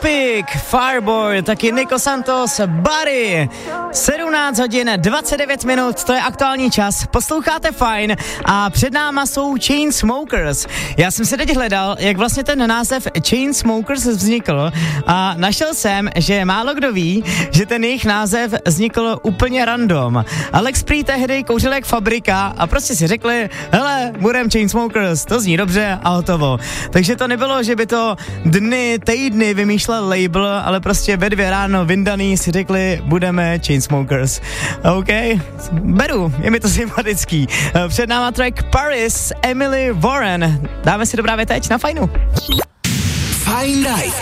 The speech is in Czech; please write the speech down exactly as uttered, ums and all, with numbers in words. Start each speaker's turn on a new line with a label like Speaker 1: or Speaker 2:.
Speaker 1: Topic, Fireboy, taky Nico Santos, Buddy. sedmnáct hodin dvacet devět minut, to je aktuální čas. Posloucháte Fajn a před náma jsou Chainsmokers. Já jsem si teď hledal, jak vlastně ten název Chainsmokers vznikl a našel jsem, že málo kdo ví, že ten jejich název vznikl úplně random. Alex prý tehdy kouřil jak fabrika a prostě si řekli, hele, budem Chainsmokers, to zní dobře a hotovo. Takže to nebylo, že by to dny, týdny vymýšlel label, ale prostě ve dvě ráno vyndaný si řekli, budeme Chainsmokers. OK, beru, je mi to sympatický. Před náma track Paris, Emily Warren. Dáme si dobrá věteč na Fajnu.
Speaker 2: Fajn Night